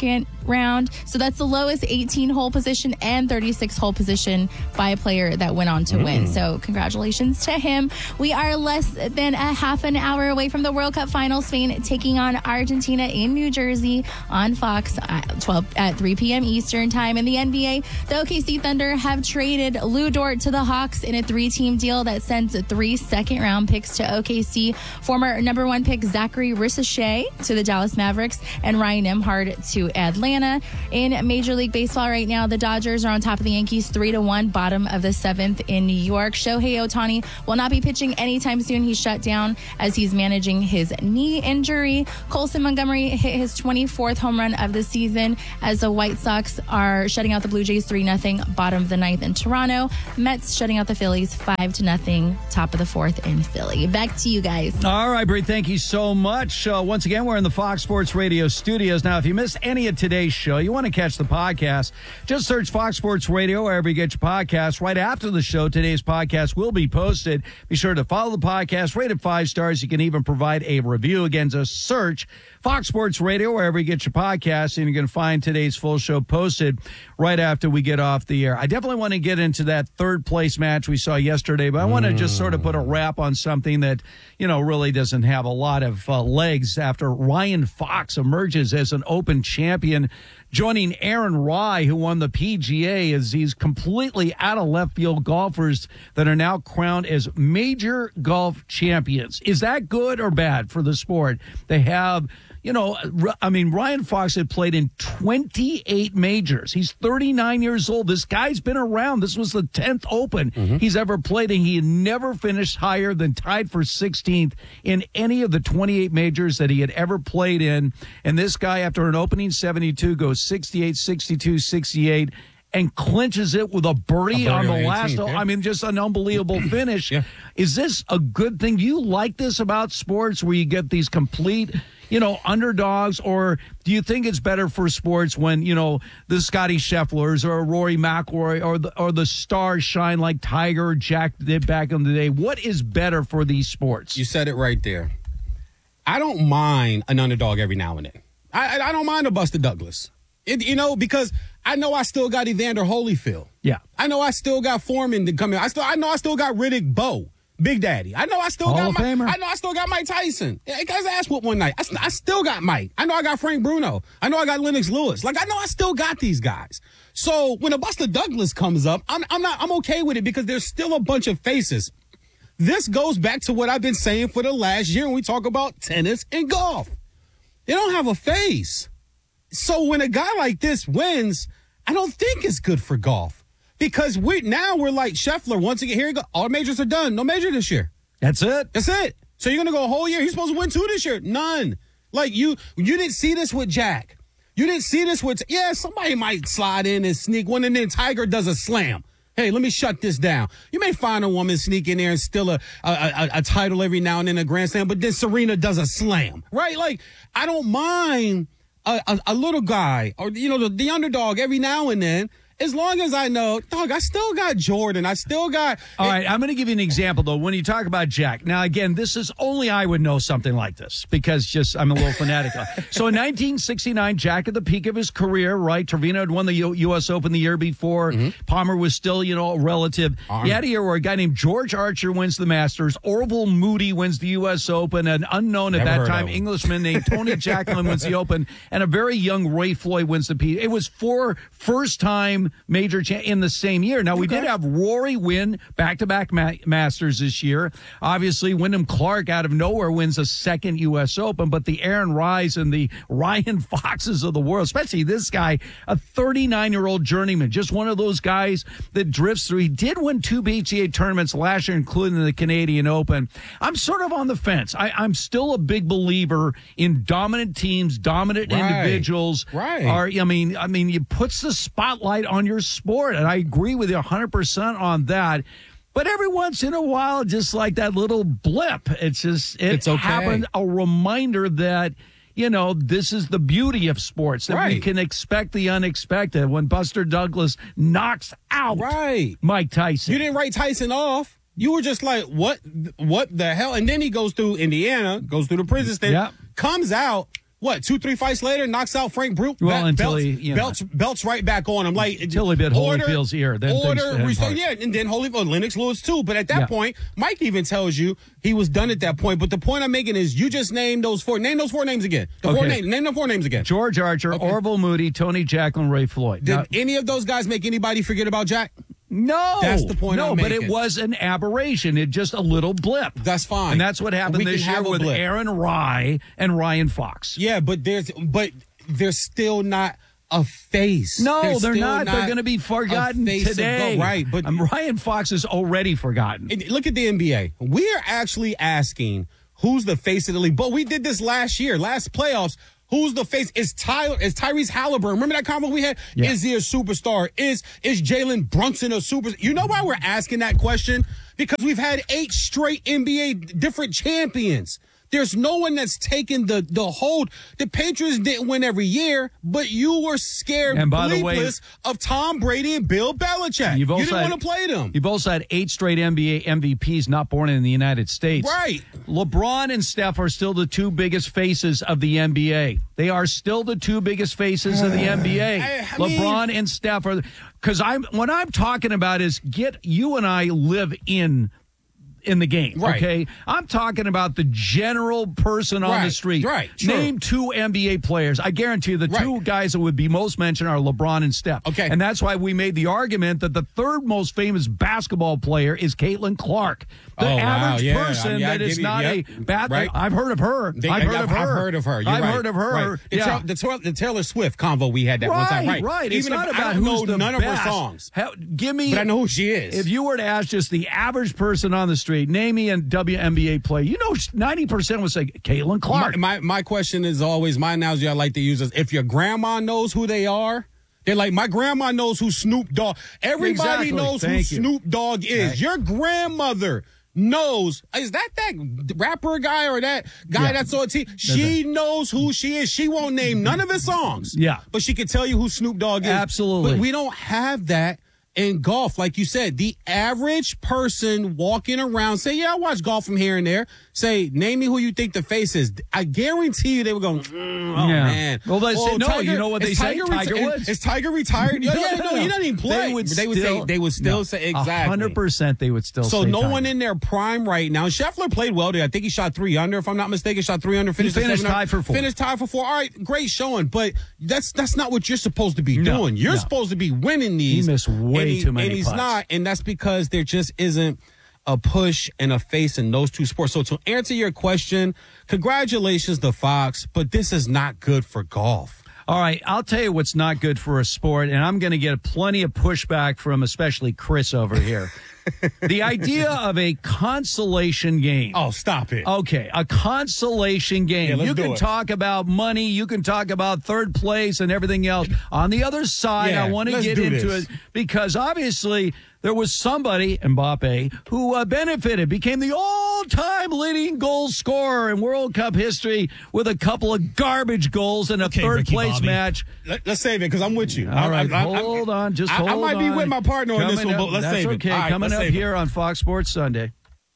round. So that's the lowest eighteen-hole position and thirty-six-hole position by a player that went on to mm. win. So congratulations to him. We are less than a half an hour away from the World Cup final. Spain taking on Argentina in New Jersey on Fox at twelve at three p.m. Eastern time. In the N B A, the O K C Thunder have traded Lou Dort to the Hawks in a three-team deal that sends three second-round picks to O K C. Former number one pick Zachary Ricochet to the Dallas Mavericks and Ryan Nembhard to Atlanta. In Major League Baseball right now, the Dodgers are on top of the Yankees three to one, bottom of the seventh in New York. Shohei Ohtani will not be pitching anytime soon. He's shut down as he's managing his knee injury. Colson Montgomery hit his twenty-fourth home run of the season as the White Sox are shutting out the Blue Jays three nothing, bottom of the ninth in Toronto. Mets shutting out the Phillies five to nothing, top of the fourth in Philly. Back to you guys. All right, Bree, thank you so much. Uh, once again, we're in the Fox Sports Radio studios. Now, if you missed any of today's show, you want to catch the podcast, just search Fox Sports Radio wherever you get your podcasts. Right after the show, today's podcast will be posted. Be sure to follow the podcast, rate it five stars. You can even provide a review. Again, just search Fox Sports Radio wherever you get your podcasts, and you're going to find today's full show posted right after we get off the air. I definitely want to get into that third place match we saw yesterday, but I want to mm. just sort of put a wrap on something that, you know, really doesn't have a lot of uh, legs after Ryan Fox emerges as an Open champion, joining Aaron Rai, who won the P G A, as these completely out of left field golfers that are now crowned as major golf champions. Is that good or bad for the sport? They have, you know, I mean, Ryan Fox had played in twenty-eight majors. He's thirty-nine years old. This guy's been around. This was the tenth Open mm-hmm. he's ever played, and he had never finished higher than tied for sixteenth in any of the twenty-eight majors that he had ever played in. And this guy, after an opening seventy-two, goes sixty-eight, sixty-two, sixty-eight, and clinches it with a birdie, a birdie on the on last. eighteenth, yeah. I mean, just an unbelievable finish. Yeah. Is this a good thing? Do you like this about sports where you get these complete, you know, underdogs, or do you think it's better for sports when, you know, the Scotty Schefflers or Rory McIlroy or the, or the stars shine like Tiger or Jack did back in the day? What is better for these sports? You said it right there. I don't mind an underdog every now and then. I, I don't mind a Buster Douglas. It, you know, because I know I still got Evander Holyfield. Yeah. I know I still got Foreman to come in. I still, I know I still got Riddick Bowe, Big Daddy. I know I still Hall got of Mike. Famer. I know I still got Mike Tyson. Guys asked what one night. I, I still got Mike. I know I got Frank Bruno. I know I got Lennox Lewis. Like, I know I still got these guys. So when a Buster Douglas comes up, I'm, I'm not. I'm okay with it because there's still a bunch of faces. This goes back to what I've been saying for the last year when we talk about tennis and golf. They don't have a face. So when a guy like this wins, I don't think it's good for golf because we now we're like Scheffler. Once again, here you go. All majors are done. No major this year. That's it. That's it. So you're going to go a whole year. He's supposed to win two this year. None. Like you, you didn't see this with Jack. You didn't see this with, yeah, somebody might slide in and sneak one and then Tiger does a slam. Hey, let me shut this down. You may find a woman sneak in there and steal a, a, a, a title every now and then, a Grand Slam, but then Serena does a slam, right? Like, I don't mind a, a, a little guy or, you know, the, the underdog every now and then. As long as I know, dog, I still got Jordan. I still got. All right, I'm going to give you an example, though. When you talk about Jack, now, again, this is only I would know something like this because just I'm a little fanatical. So in nineteen sixty-nine, Jack at the peak of his career, right? Trevino had won the U- U.S. Open the year before. Mm-hmm. Palmer was still, you know, a relative. Arm. He had a year where a guy named George Archer wins the Masters. Orville Moody wins the U S. Open. An unknown at Never that time Englishman named Tony Jacklin wins the Open. And a very young Ray Floyd wins the P. It was four first-time major cha- in the same year. Now, we okay. did have Rory win back-to-back ma- Masters this year. Obviously, Wyndham Clark out of nowhere wins a second U S. Open, but the Aaron Rais and the Ryan Foxes of the world, especially this guy, a thirty-nine-year-old journeyman, just one of those guys that drifts through. He did win two B G A tournaments last year, including the Canadian Open. I'm sort of on the fence. I, I'm still a big believer in dominant teams, dominant right. individuals. Right. Are, I mean, I mean, it puts the spotlight on your sport, and I agree with you one hundred percent on that. But every once in a while, just like that little blip, it's just it it's okay. happened. A reminder that, you know, this is the beauty of sports, that right. we can expect the unexpected. When Buster Douglas knocks out right. Mike Tyson, you didn't write Tyson off. You were just like, what? What the hell? And then he goes through Indiana, goes through the prison state, yep. comes out. what, two, three fights later, knocks out Frank Brute. Well, Be- until belts, he, you know, belts, belts right back on him. Like, until he bit order, Holyfield's ear. Then order, things restore, apart. yeah, and then Holyfield, Lennox Lewis too. But at that Yeah. point, Mike even tells you he was done at that point. But the point I'm making is you just named those four. Name those four names again. The four Okay. names. Name the four names again. George Archer, Okay. Orville Moody, Tony Jacklin, Ray Floyd. Did Now- any of those guys make anybody forget about Jack? No, That's the point No, I'm but it making. was an aberration. It just a little blip. That's fine. And that's what happened We this can year have a with blip. Aaron Rye and Ryan Fox. Yeah, but there's but there's still not a face. No, There's they're still not. They're going to be a forgotten face of today. gold. Right, but um, Ryan Fox is already forgotten. And look at the N B A. We are actually asking who's the face of the league. But we did this last year, last playoffs. Who's the face? Is Tyler? Is Tyrese Halliburton? Remember that comment we had? Yeah. Is he a superstar? Is is Jalen Brunson a superstar? You know why we're asking that question? Because we've had eight straight N B A different champions. There's no one that's taken the the hold. The Patriots didn't win every year, but you were scared And by the way- bleepless of Tom Brady and Bill Belichick. You've You also didn't had- want to play them. You've also had eight straight N B A M V Ps not born in the United States. Right. LeBron and Steph are still the two biggest faces of the N B A. They are still the two biggest faces of the N B A. I- I LeBron and Steph are, because I'm what I'm talking about is get you and I live in. in the game, Right. okay? I'm talking about the general person on Right, the street. right, true. Name two N B A players. I guarantee you the Right. two guys that would be most mentioned are LeBron and Steph. Okay. And that's why we made the argument that the third most famous basketball player is Caitlin Clark. The Oh, wow, average yeah. person I mean, I that is give you- not yep, a bat. right. I've heard of her. They- I've heard of her. I've heard of her. You're I've right. heard of her. Right. The, Yeah. Taylor, the, Taylor, the Taylor Swift convo we had that one time. Right, Right, right. It's Even not if about I don't who's know the none best. of her songs. How, give me, But I know who she is. If you were to ask just the average person on the street, name me a W N B A player, you know, ninety percent would say Caitlin Clark. My, my my question is always, my analogy I like to use is, if your grandma knows who they are, they're like, my grandma knows who Snoop Dogg. Everybody Exactly. knows who Thank you. Snoop Dogg is. Right. Your grandmother knows. Is that that rapper guy or that guy Yeah. that's on T V? She knows who she is. She won't name none of his songs. Yeah. But she can tell you who Snoop Dogg is. Absolutely. But we don't have that in golf. Like you said, the average person walking around, say, yeah, I watch golf from here and there. Say, name me who you think the face is. I guarantee you they were going, mm, oh, Yeah. man. Well, they say- Oh, no, you know what is they say? Tiger Tiger reti- Woods. Is Tiger retired? Yeah, yeah, no, he doesn't even play. They would they would still, say, they would still no, say, exactly. one hundred percent they would still So say no Tiger. one in their prime right now. Scheffler played well there. I think he shot three under, if I'm not mistaken. Shot three under. Finished, at finished seven tied for four. Finished tied for four. All right, great showing. But that's that's not what you're supposed to be No, doing. You're no. supposed to be winning these. He missed way and he- too many And he's putts. not. And that's because there just isn't a push and a face in those two sports. So to answer your question, congratulations to Fox, but this is not good for golf. All right, I'll tell you what's not good for a sport, and I'm going to get plenty of pushback from especially Chris over here. The idea of a consolation game. Oh, stop it. Okay, a consolation game. Yeah, let's you do can it. talk about money, you can talk about third place and everything else. On the other side, Yeah, I want to let's get do into this. it because obviously there was somebody, Mbappe, who uh, benefited, became the all-time leading goal scorer in World Cup history with a couple of garbage goals in a Okay, third Ricky place Bobby. match. Let, let's save it because I'm with you. All I- right, I- I- hold on, just I, hold I might on. be with my partner on this Coming one, up- but let's that's save okay. it. All right, Coming let's up save here it. on Fox Sports Sunday.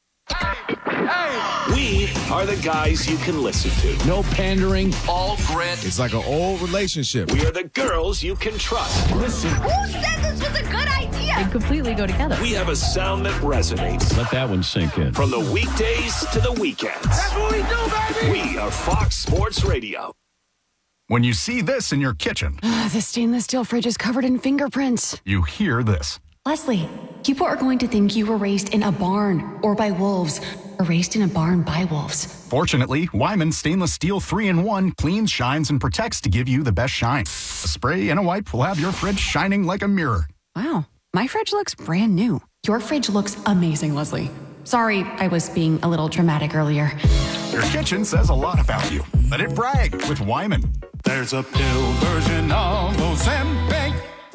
We are the guys you can listen to. No pandering. All grit. It's like an old relationship. We are the girls you can trust. Listen. Who said this was a good idea? They completely go together. We have a sound that resonates. Let that one sink in. From the weekdays to the weekends. That's what we do, baby. We are Fox Sports Radio. When you see this in your kitchen, The stainless steel fridge is covered in fingerprints. you hear this. Leslie, people are going to think you were raised in a barn or by wolves or raised in a barn by wolves. Fortunately, Wyman Stainless Steel three in one cleans, shines, and protects to give you the best shine. A spray and a wipe will have your fridge shining like a mirror. Wow, my fridge looks brand new. Your fridge looks amazing, Leslie. Sorry, I was being a little dramatic earlier. Your kitchen says a lot about you. Let it brag with Wyman. There's a pill version of Ozempic.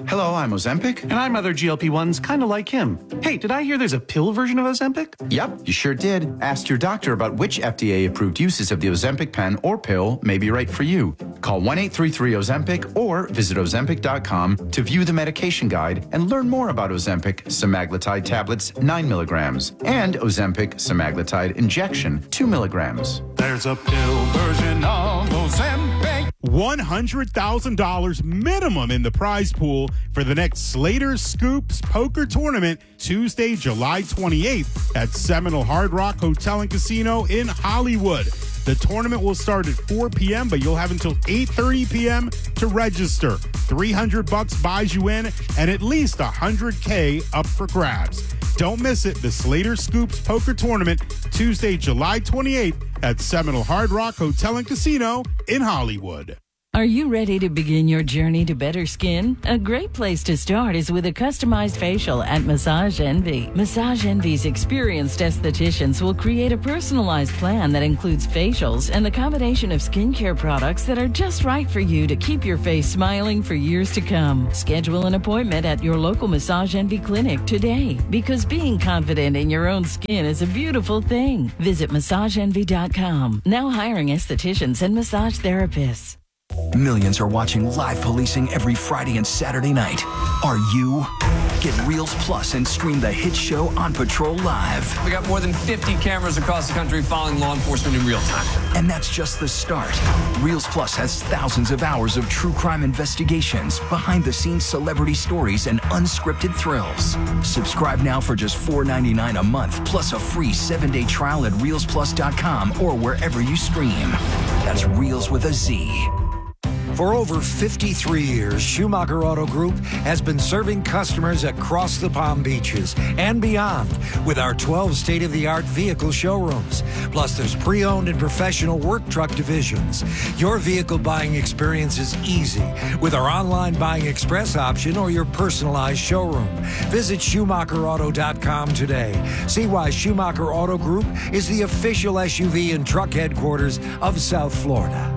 Hello, I'm Ozempic. And I'm other G L P ones kind of like him. Hey, did I hear there's a pill version of Ozempic? Yep, you sure did. Ask your doctor about which F D A-approved uses of the Ozempic pen or pill may be right for you. Call one eight three three Ozempic or visit Ozempic dot com to view the medication guide and learn more about Ozempic semaglutide tablets nine milligrams and Ozempic semaglutide injection two milligrams. There's a pill version of Ozempic. one hundred thousand dollars minimum in the prize pool for the next Slater Scoops Poker Tournament, Tuesday, July twenty-eighth at Seminole Hard Rock Hotel and Casino in Hollywood. The tournament will start at four p.m., but you'll have until eight thirty p.m. to register. three hundred bucks buys you in and at least one hundred K up for grabs. Don't miss it. The Slater Scoops Poker Tournament, Tuesday, July twenty-eighth at Seminole Hard Rock Hotel and Casino in Hollywood. Are you ready to begin your journey to better skin? A great place to start is with a customized facial at Massage Envy. Massage Envy's experienced estheticians will create a personalized plan that includes facials and the combination of skincare products that are just right for you to keep your face smiling for years to come. Schedule an appointment at your local Massage Envy clinic today, because being confident in your own skin is a beautiful thing. Visit massage envy dot com. Now hiring estheticians and massage therapists. Millions are watching live policing every Friday and Saturday night. Are you? Get Reels Plus and stream the hit show On Patrol live. We got more than fifty cameras across the country following law enforcement in real time. And that's just the start. Reels Plus has thousands of hours of true crime investigations, behind-the-scenes celebrity stories, and unscripted thrills. Subscribe now for just four ninety-nine a month, plus a free seven-day trial at reels plus dot com or wherever you stream. That's Reels with a Z. For over fifty-three years, Schumacher Auto Group has been serving customers across the Palm Beaches and beyond with our twelve state-of-the-art vehicle showrooms. Plus, there's pre-owned and professional work truck divisions. Your vehicle buying experience is easy with our online buying express option or your personalized showroom. Visit Schumacher Auto dot com today. See why Schumacher Auto Group is the official S U V and truck headquarters of South Florida.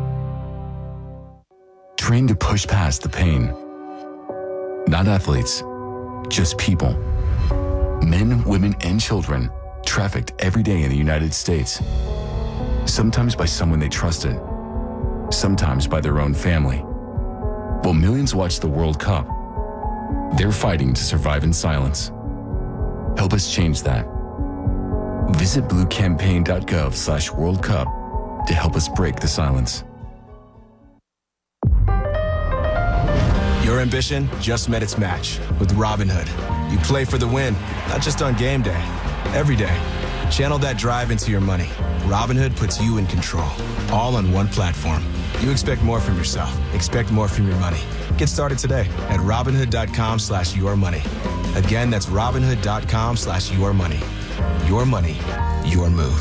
Trained to push past the pain. Not athletes, just people. Men, women, and children trafficked every day in the United States. Sometimes by someone they trusted, sometimes by their own family. While millions watch the World Cup, they're fighting to survive in silence. Help us change that. Visit blue campaign dot gov slash World Cup to help us break the silence. Your ambition just met its match with Robinhood. You play for the win, not just on game day, every day. Channel that drive into your money. Robinhood puts you in control, all on one platform. You expect more from yourself. Expect more from your money. Get started today at Robinhood dot com slash your money. Again, that's Robinhood dot com slash your money. Your money, your move.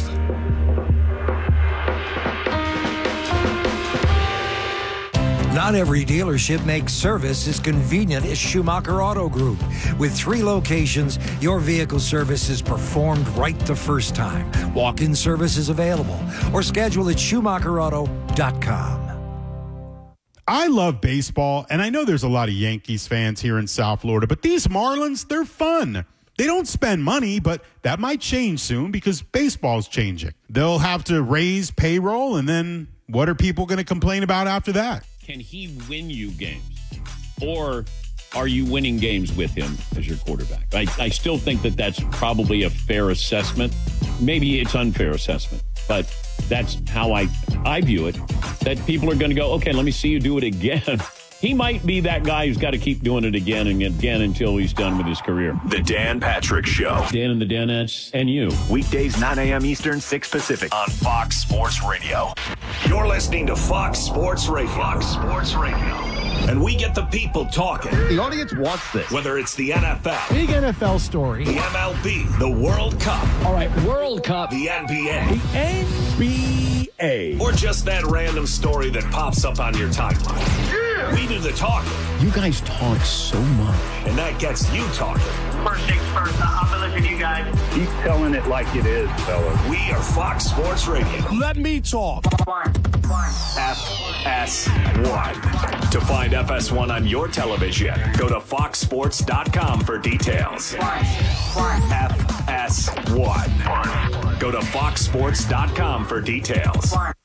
Not every dealership makes service as convenient as Schumacher Auto Group. With three locations, your vehicle service is performed right the first time. Walk-in service is available or schedule at Schumacher Auto dot com. I love baseball, and I know there's a lot of Yankees fans here in South Florida, but these Marlins, they're fun. They don't spend money, but that might change soon because baseball's changing. They'll have to raise payroll, and then what are people going to complain about after that? Can he win you games? Or are you winning games with him as your quarterback? I, I still think that that's probably a fair assessment. Maybe it's unfair assessment, but that's how I, I view it, that people are going to go, okay, let me see you do it again. He might be that guy who's got to keep doing it again and again until he's done with his career. The Dan Patrick Show. Dan and the Danettes and you. Weekdays, nine a.m. Eastern, six Pacific. On Fox Sports Radio. You're listening to Fox Sports Radio. Fox Sports Radio. And we get the people talking. The audience wants this. Whether it's the N F L. Big N F L story. The M L B. The World Cup. All right, World Cup. The N B A. The N B A. Or just that random story that pops up on your timeline. Yeah. We do the talking. You guys talk so much. And that gets you talking. First things first, I'm going to listen to you guys. Keep telling it like it is, fellas. We are Fox Sports Radio. Let me talk. F S one. To find Find F S one on your television. Go to fox sports dot com for details. F S one. Go to fox sports dot com for details.